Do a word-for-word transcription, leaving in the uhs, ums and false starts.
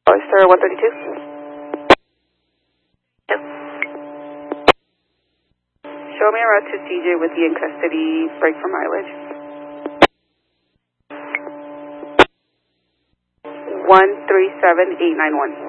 Oyster one thirty-two. Yep. Show me a route to C J with you in custody, break for mileage. one three seven eight nine one.